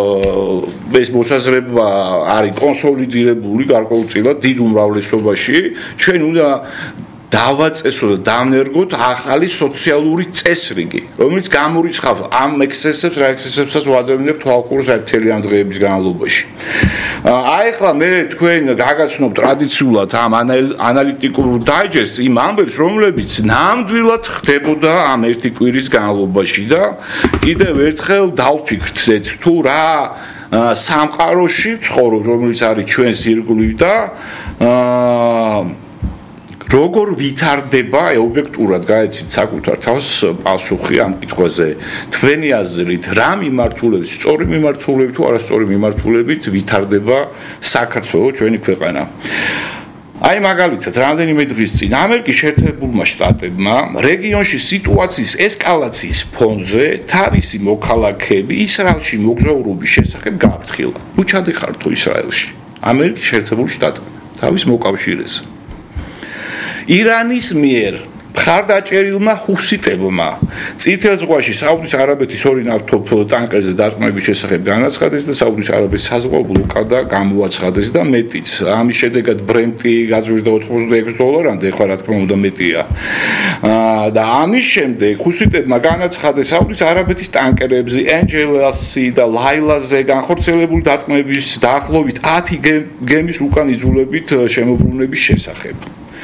ეს მოსაზრება არის კონსოლიდირებული გარკვეულწილად დიდ უმრავლესობაში. ჩვენ უნდა დავაწესო და დავნერგოთ ახალი სოციალური წესრიგი, რომელიც გამორიცხავს ამ ექსცესებს, რა ექსცესებსაც ვადევნებ თვალყურს აი მთელი ამ დღეების განმავლობაში. აი ახლა მე თქვენ გაგაცნობ ტრადიციულად ამ ანალიტიკურ დაიჯესტს იმ ამბებს, რომლებიც ნამდვილად ხდებოდა ამ ერთი კვირის განმავლობაში და კიდევ ერთხელ დავფიქრდეთ თუ რა სამყაროში ცხოვრობ, რომელიც არის ჩვენს ირგვლივ და აა როგორ ვითარდება ობიექტურად გაეცით საკუთარ თავს პასუხი ამ კითხვაზე. თქვენი აზრით, რა მიმართულებით, სწორი მიმართულებით თუ არასწორი მიმართულებით ვითარდება საქართველო, ჩვენი ქვეყანა? აი მაგალითად, რამდენიმე დღის წინ ამერიკის შეერთებულმა შტატებმა რეგიონში სიტუაციის ესკალაციის ფონზე თავისი მოქალაქეები ისრაელში მოგზაურობის შესახებ გააფრთხილა. თუ ჩადიხართ ისრაელში, ამერიკის შეერთებული შტატები თავის მოკავშირეზე. ირანის მიერ მხარდაჭერილმა ჰუსიტებმა წითელ ზღვაში საუდის არაბეთის ორი ნავთობ ტანკერზე დარტყმების შესახებ განაცხადეს და საუდის არაბეთის საზღვაო ბლოკადა გამოაცხადეს და მეტიც. ამის შედეგად ბრენტი გაზრდა ოთხმოცდაექვსი დოლარამდე, ახლა რა თქმა უნდა მეტია. და ამის შემდეგ ჰუსიტებმა განაცხადეს საუდის არაბეთის ტანკერებზე ენჯელასი და ლაილაზე განხორციელებული დარტყმების დაახლოებით ათი გემის უკან იძულებით შემოbrunების შესახებ.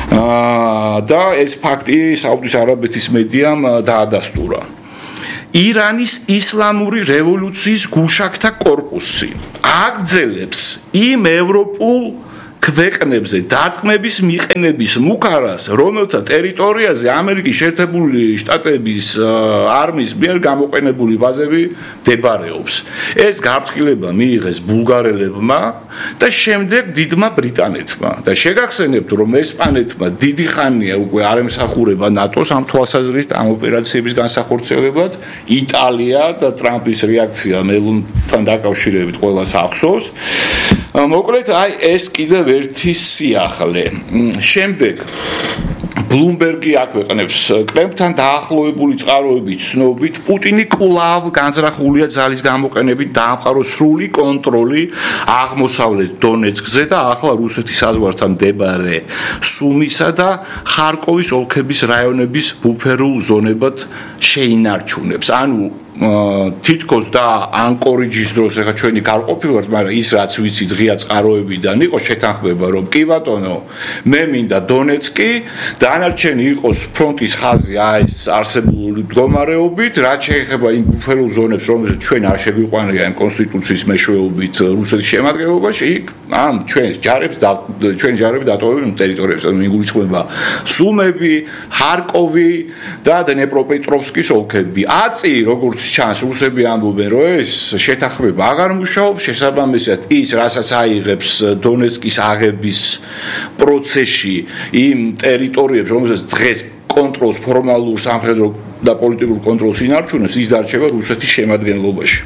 და ეს ფაქტი საუდის არაბეთის მედიამ დაადასტურა. ირანის ისლამური რევოლუციის გუშაკთა კორპუსი აგრძელებს იმ ევროპულ ქვეყნებზე დარტყმების მიყენების მუქარას, რომელთა ტერიტორიაზე ამერიკის შეერთებული შტატების არმიის მიერ გამოყენებული ბაზები მდებარეობს. ეს გაფრთხილება მიიღეს ბულგარელებმა და შემდეგ დიდმა ბრიტანეთმა. და შეგახსენებთ, რომ ესპანეთმა დიდი ხანია უკვე არ ემსახურება ნატოს ამ თვალსაზრისით ამ ოპერაციების განსახორციელებლად. იტალია და ტრამპის რეაქცია მელუნთან დაკავშირებით ყველას ახსოვს. მოკლედ, აი ეს კიდევ ერთი სიახლე. შემდეგ ბლუმბერგი აქვეყნებს კრემლთან დაახლოებული წყაროებით ცნობით, პუტინი კვლავ განზრახულია ძალის გამოყენებით დაამყარო სრული კონტროლი აღმოსავლეთ დონეცკზე და ახლა რუსეთის საზღვართან მდებარე სუმისა და ხარკოვის ოლქების რაიონების ბუფერულ ზონებად შეინარჩუნებს. ანუ თითქოს და ანკორიჯის დროს ეხა ჩვენი გარყოფილვართ, მაგრამ ის რაც ვიცი ღია წყაროებიდან იყო შეთანხმება, რომ კი ბატონო, მე მინდა დონეცკი, დანარჩენი იყოს ფრონტის ხაზი აი ეს არსებული მდგომარეობით, რაც შეეხება იმ ბუფერულ ზონებს, რომელსაც ჩვენ არ შეგვიყვანია იმ კონსტიტუციის მეშვეობით რუსეთის შემადგენლობაში, იქ ამ ჩვენს ჯარებს და ჩვენი ჯარები დატოვებენ ტერიტორიებს, ანუ მიგულისხმება სუმები, ხარკოვი და დნეპროპეტროვსკის ოლქები. აწი როგორც ჩანს რუსები ამბობენ, რომ ეს შეთანხმება აღარ მუშაობს, შესაბამისად ის, რასაც აიღებს დონეცკის აღების პროცესში იმ ტერიტორიებს, რომელსაც დღეს კონტროლს ფორმალურ სამხედრო და პოლიტიკურ კონტროლს ინარჩუნებს, ის დარჩება რუსეთის შემადგენლობაში.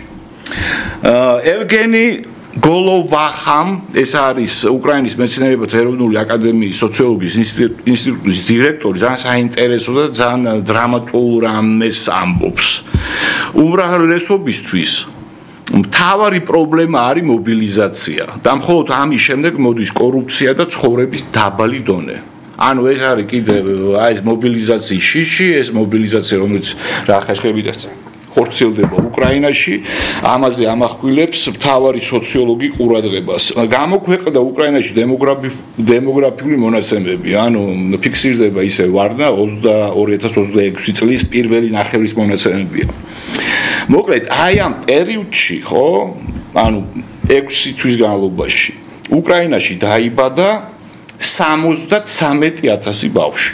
ევგენი გოლოვახამ, ეს არის უკრაინის მეცნიერებათა ეროვნული აკადემიის სოციოლოგიის ინსტიტუტის დირექტორი, ძალიან საინტერესო და ძალიან დრამატულ რამეს ამბობს. უმრავლესობისთვის მთავარი პრობლემა არის მობილიზაცია და მხოლოდ ამის შემდეგ მოდის კორუფცია და ცხოვრების დაბალი დონე. ანუ ეს არის კიდევ აი ეს მობილიზაციის შიში, ეს მობილიზაცია, რომელიც რა ხერხებითაც ხორციელდება უკრაინაში, ამაზე ამახვილებს მთავარი სოციოლოგი ყურადღებას. გამოქვეყნდა უკრაინაში დემოგრაფიული მონაცემები, ანუ ფიქსირდება ისე ვარნა ოცდაორი ათას ოცდაექვსი წლის პირველი ნახევრის მონაცემებია. მოკლედ, აი ამ პერიოდში, ხო, ანუ ექვსი თვის განმავლობაში, უკრაინაში დაიბადა სამოცდათვრამეტი ათასი ბავშვი.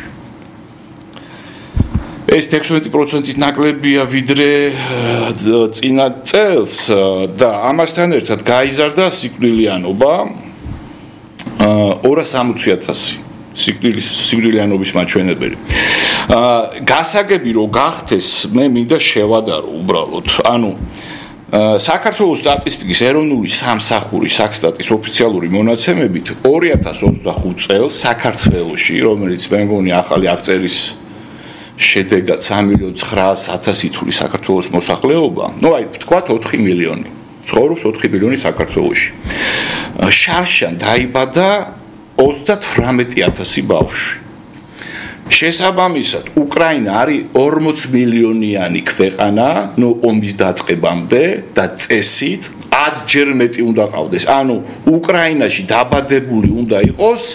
ეს ექვსმეტი პროცენტით ნაკლებია ვიდრე წინა წელს და ამასთან ერთად გაიზარდა სიკვდილიანობა ორას სამოცი ათასი სიკვდილის სიკვდილიანობის მაჩვენებელი. გასაგები რომ გახდეს, მე მინდა შევადარო უბრალოდ, ანუ საქართველოს სტატისტიკის ეროვნული სამსახური საქსტატის ოფიციალური მონაცემებით ორი ათას ოცდახუთ წელს საქართველოში, რომელიც მე მგონი ახალი აღწერის შედეგად სამი მილიონი ცხრაას ათასი თული საქართველოს მოსახლეობა, ну აი ვთქვათ ოთხი მილიონი. ცხოვრობს ოთხი მილიონი საქართველოში. შარშან დაიბადა ოცდათვრამეტი ათასი ბავშვი. შესაბამისად, უკრაინა არის ორმოც მილიონიანი ქვეყანა, ну ომის დაწყებამდე და წესით ათჯერ მეტი უნდა ყავდეს. ანუ უკრაინაში დაბადებული უნდა იყოს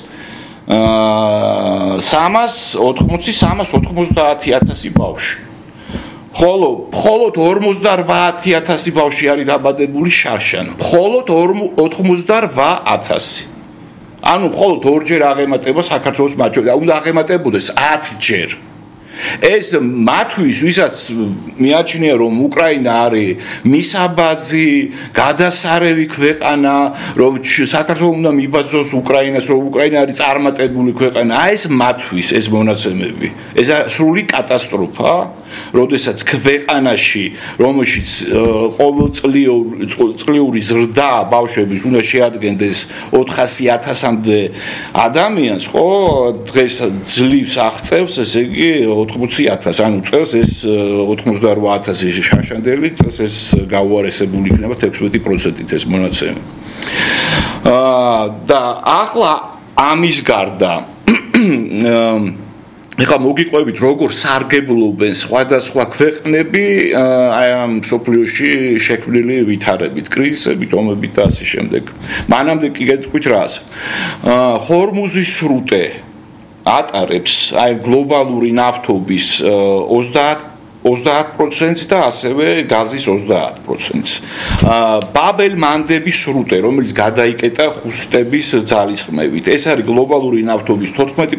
სამას ოთხმოცი სამას ოთხმოცდაათი ათასი ბავშვი. ხოლო მხოლოდ ორმოცდარბაათი ათასი ბავშვი არის დაბადებული შარშან. მხოლოდ ოთხმოცდარბა ათასი. ანუ მხოლოდ ორჯერ აღემატება საქართველოს მაჩვენებელი. უნდა აღემატებოდეს ათჯერ. ეს მათთვის, ვისაც მიაჩნია, რომ უკრაინა არის მისაბაძი, გადასარევი ქვეყანა, რომ საქართველოს უნდა მიბაძოს უკრაინას, რომ უკრაინა არის წარმატებული ქვეყანა, აი ეს მათთვის ეს მონაცემები. ეს სრული კატასტროფა, როდესაც ქვეყანაში, რომელშიც ყოველწლიური ზრდა ბავშვების უნდა შეადგენდეს ოთხასი ათასამდე ადამიანს, ხო, დღეს ძლივს აღწევს, ესე იგი ოთხმოცი ათასი, ანუ წელს ეს ოცდაორ ათასი შარშანდელი, წელს ეს გაუარესებული იქნება ექვსმეტი პროცენტით ეს მონაცემი. და ახლა ამის გარდა ეხლა მოგიყვებით როგორ სარგებლობენ სხვადასხვა ქვეყნები აი ამ სოფლიოში შექმნილი ვითარებით, კრიზისებით, ომებით და ასე შემდეგ. მანამდე კი გეტყვით რას. ხორმუზის სრუტე, ატარებს აი გლობალური ნავთობის ოცდაათ პროცენტს და ასევე გაზის ოცდაათ პროცენტს. ბაბელ მანდების სრუტე, რომელიც გადაიკეტა ხუსტების ძალისხმევით. ეს არის გლობალური ნავთობის თოთხმეტი